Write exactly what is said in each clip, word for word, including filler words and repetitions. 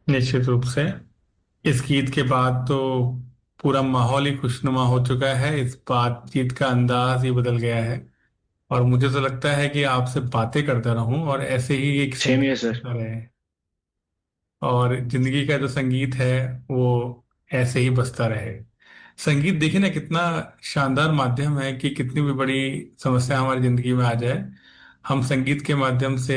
निश्चित रूप से इस गीत के बाद तो पूरा माहौल ही खुशनुमा हो चुका है। इस बातचीत का अंदाज ही बदल गया है। और मुझे तो लगता है कि आपसे बातें करता रहूं और ऐसे ही एक सेम संगीत हियर सर। सुनता रहे। और जिंदगी का जो संगीत है वो ऐसे ही बजता रहे। संगीत देखिए ना कितना शानदार माध्यम है कि कितनी भी बड़ी समस्या हमारी जिंदगी में आ जाए, हम संगीत के माध्यम से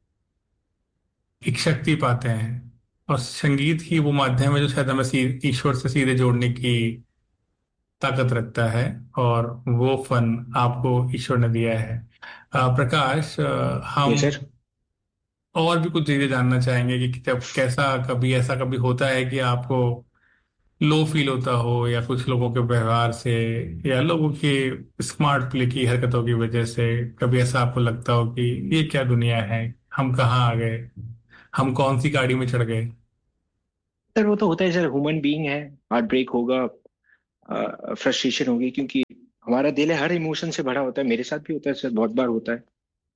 एक शक्ति पाते हैं। और संगीत ही वो माध्यम है जो शायद हमें सी- ईश्वर से सीधे जोड़ने की ताकत रखता है। और वो फन आपको ईश्वर ने दिया है। अ, प्रकाश, अ, ये हम सर। और भी कुछ चीजें जानना चाहेंगे कि जब कैसा कभी ऐसा कभी होता है कि आपको लो फील होता हो, या कुछ लोगों के व्यवहार से या लोगों की स्मार्ट प्ले की हरकतों की वजह से कभी ऐसा आपको लगता हो कि ये क्या दुनिया है, हम कहाँ आ गए, हम कौन सी गाड़ी में चढ़ गए। सर वो तो होता है सर, ह्यूमन बीइंग है। हार्ट ब्रेक होगा, फ्रस्ट्रेशन होगी, क्योंकि हमारा दिल है हर इमोशन से भरा होता है। मेरे साथ भी होता है सर, बहुत बार होता है।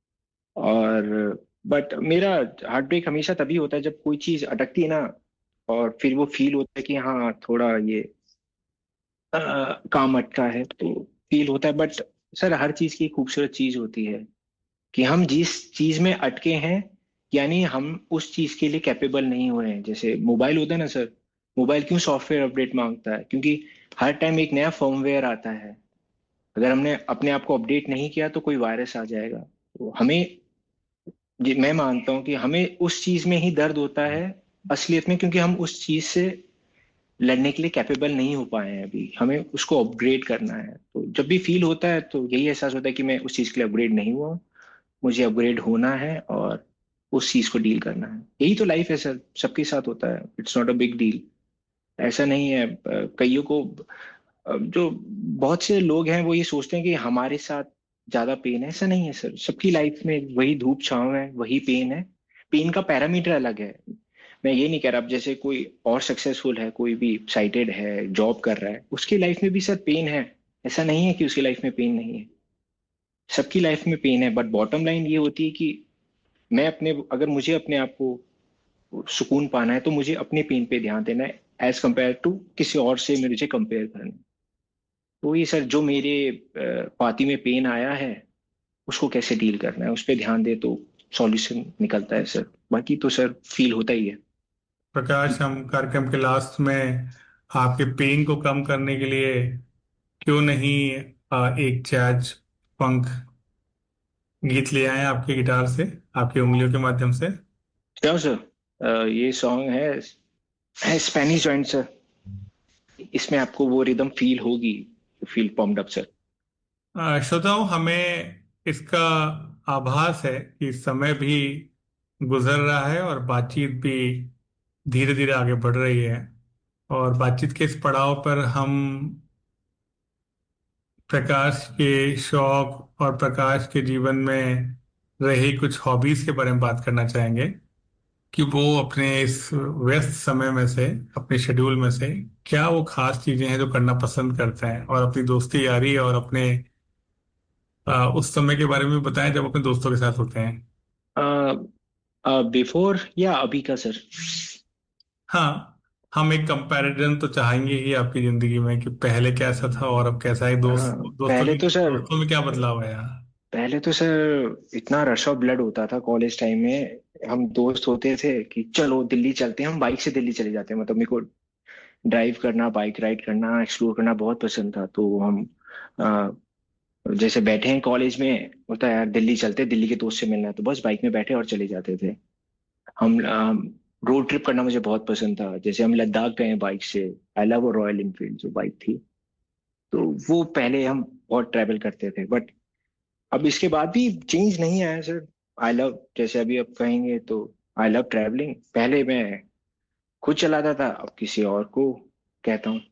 और बट मेरा हार्ट ब्रेक हमेशा तभी होता है जब कोई चीज अटकती है ना, और फिर वो फील होता है कि हाँ थोड़ा ये अ, काम अटका है, तो फील होता है। बट सर हर चीज की एक खूबसूरत चीज होती है कि हम जिस चीज में अटके हैं, यानी हम उस चीज के लिए कैपेबल नहीं हुए हैं। जैसे मोबाइल होता है ना सर, मोबाइल क्यों सॉफ्टवेयर अपडेट मांगता है? क्योंकि हर टाइम एक नया फर्मवेयर आता है। अगर हमने अपने आप को अपडेट नहीं किया तो कोई वायरस आ जाएगा। तो हमें, जी मैं मानता हूँ कि हमें उस चीज में ही दर्द होता है असलियत में, क्योंकि हम उस चीज से लड़ने के लिए कैपेबल नहीं हो पाए हैं अभी। हमें उसको अपग्रेड करना है। तो जब भी फील होता है तो यही एहसास होता है कि मैं उस चीज के लिए अपग्रेड नहीं हुआ हूं, मुझे अपग्रेड होना है और उस चीज को डील करना है। यही तो लाइफ है सर, सबके साथ होता है। It's not a big deal. ऐसा नहीं है। अ, कईयों को, अ, जो बहुत से लोग हैं वो ये सोचते हैं कि हमारे साथ ज्यादा पेन है। ऐसा नहीं है सर, सबकी लाइफ में वही धूप छांव है, वही पेन है। पेन का पैरामीटर अलग है। मैं ये नहीं कह रहा, अब जैसे कोई और सक्सेसफुल है, कोई भी एक्साइटेड है, जॉब कर रहा है, उसकी लाइफ में भी सर पेन है। ऐसा नहीं है कि उसकी लाइफ में पेन नहीं है। सबकी लाइफ में पेन है। बट बॉटम लाइन ये होती है कि मैं अपने, अगर मुझे अपने आप को सुकून पाना है तो मुझे अपने पेन पे ध्यान देना है, एज कंपेयर टू किसी और से मुझे कंपेयर करना है। तो ये सर जो मेरे अ, पाती में पेन आया है, उसको कैसे डील करना है उस पर ध्यान दे तो सॉल्यूशन निकलता है सर। बाकी तो सर फील होता ही है। प्रकाश, हम कार्यक्रम के लास्ट में आपके पेन को कम करने के लिए क्यों नहीं अ, एक जैज फंक गीत ले आए आपके गिटार से, आपकी उंगलियों के माध्यम से। क्यों सर? अ, ये सॉन्ग है, है स्पेनिश जॉइंट सर। इसमें आपको वो रिदम फील होगी, फील पम्प्ड अप सर। अ, श्रोताओं, हमें इसका आभास है कि समय भी गुजर रहा है और बातचीत भी धीरे धीरे आगे बढ़ रही है। और बातचीत के इस पड़ाव पर हम प्रकाश के शौक और प्रकाश के जीवन में रही कुछ हॉबीज के बारे में बात करना चाहेंगे कि वो अपने इस व्यस्त समय में से, अपने शेड्यूल में से क्या वो खास चीजें हैं जो करना पसंद करते हैं, और अपनी दोस्ती यारी और अपने आ, उस समय के बारे में बताएं जब अपने दोस्तों के साथ होते हैं। बिफोर या अभी का सर? हाँ, हम एक कंपैरिजन तो चाहेंगे ही आपकी जिंदगी में कि पहले कैसा था और अब कैसा है। दोस्त हाँ दोस्तों पहले की तो सर, दोस्तों में क्या बदलाव है यहाँ। पहले तो सर इतना रश ऑफ ब्लड होता था कॉलेज टाइम में। हम दोस्त होते थे कि चलो दिल्ली चलते हैं, हम बाइक से दिल्ली चले जाते हैं। मतलब मेरे को ड्राइव करना, बाइक राइड करना, एक्सप्लोर करना बहुत पसंद था। तो हम अ, जैसे बैठे हैं कॉलेज में, होता है यार दिल्ली चलते हैं, दिल्ली के दोस्त से मिलना है, तो बस बाइक में बैठे और चले जाते थे हम। रोड ट्रिप करना मुझे बहुत पसंद था। जैसे हम लद्दाख गए बाइक से। आई लव रॉयल इनफील्ड जो बाइक थी। तो वो पहले हम बहुत ट्रैवल करते थे। बट अब इसके बाद भी चेंज नहीं आया सर। आई लव, जैसे अभी आप कहेंगे तो आई लव ट्रैवलिंग। पहले मैं खुद चलाता था, अब किसी और को कहता हूँ।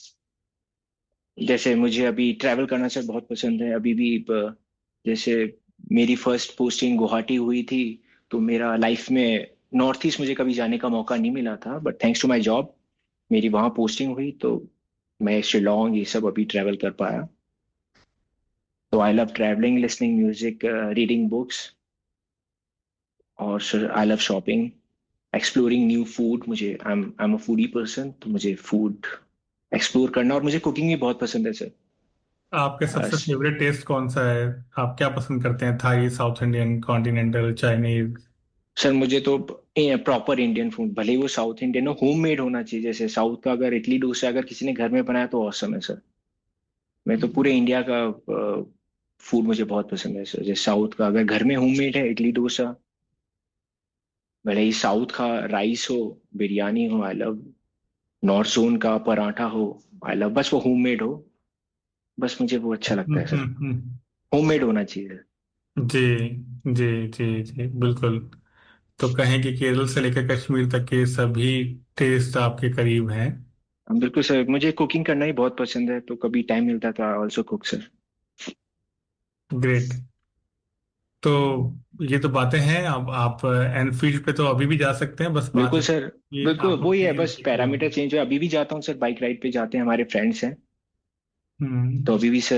जैसे मुझे अभी ट्रैवल करना सर बहुत पसंद है। अभी भी ब- जैसे मेरी फर्स्ट पोस्टिंग गुवाहाटी हुई थी, तो मेरा लाइफ में नॉर्थ ईस्ट मुझे कभी जाने का मौका नहीं मिला था। But thanks to my job मेरी वहां पोस्टिंग हुई, तो मैं शिलोंग ये सब अभी ट्रैवल कर पाया। तो I love travelling, listening music, reading books, और sir I love shopping. Exploring new food, मुझे I am I am a foodie person, तो मुझे फूड एक्सप्लोर करना, और मुझे कुकिंग भी बहुत पसंद है सर। आपके अ, सबसे फेवरेट टेस्ट कौन सा है? आप क्या पसंद करते हैं, Thai, south Indian, continental, Chinese? Sir मुझे तो प्रॉपर इंडियन फूड, भले ही वो साउथ इंडियन हो, होम मेड होना चाहिए। जैसे साउथ का अगर इडली डोसा अगर किसी ने घर में बनाया तो औसम है सर। मैं तो पूरे इंडिया का फूड मुझे बहुत पसंद है सर। जैसे साउथ का अगर घर में होम मेड है इडली डोसा, भले ही साउथ का राइस हो, बिरयानी हो, आई लव। नॉर्थ जोन का पराठा हो, आई लव। बस वो होम मेड हो, बस मुझे वो अच्छा लगता हम्म है सर। हम्म हम्म। होम मेड होना चाहिए। जी जी जी जी बिल्कुल। तो कहें कि केरल से लेकर कश्मीर तक के सभी टेस्ट आपके करीब हैं। हम बिल्कुल सर, मुझे कुकिंग करना ही बहुत पसंद है, तो कभी टाइम मिलता था ऑल्सो कुक सर। ग्रेट। तो ये तो बातें हैं। अब आप एनफील्ड पे तो अभी भी जा सकते हैं, बस बात बिल्कुल है सर। कि बिल्कुल आपको वही है, प्लेन बस ठीक पैरामीटर रहेगा। चेंज हुआ। अभी भी जाता हूँ सर, बाइक राइड पे जाते हैं, हमारे फ्रेंड्स हैं। हम्म। तो अभी भी सर